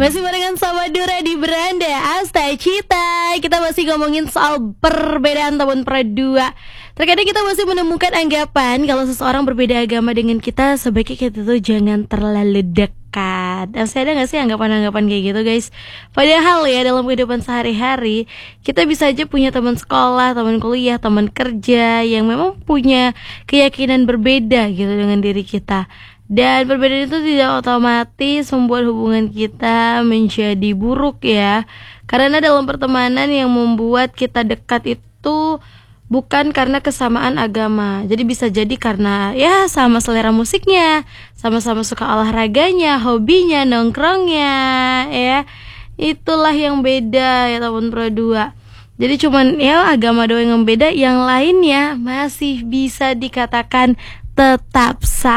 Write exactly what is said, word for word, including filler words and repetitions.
Masih barengan sama Dora di Beranda Asta Cita. Kita masih ngomongin soal perbedaan tahun per dua. Terkadang kita masih menemukan anggapan kalau seseorang berbeda agama dengan kita, sebaiknya kita tuh jangan terlalu dekat. Masih ada gak sih anggapan-anggapan kayak gitu, guys? Padahal ya dalam kehidupan sehari-hari kita bisa aja punya teman sekolah, teman kuliah, teman kerja yang memang punya keyakinan berbeda gitu dengan diri kita. Dan perbedaan itu tidak otomatis membuat hubungan kita menjadi buruk ya. Karena dalam pertemanan yang membuat kita dekat itu bukan karena kesamaan agama. Jadi bisa jadi karena ya sama selera musiknya, sama-sama suka olahraganya, hobinya, nongkrongnya ya. Itulah yang beda ya tahun per dua. Jadi cuman ya agama doang yang beda, yang lainnya masih bisa dikatakan tetap sama.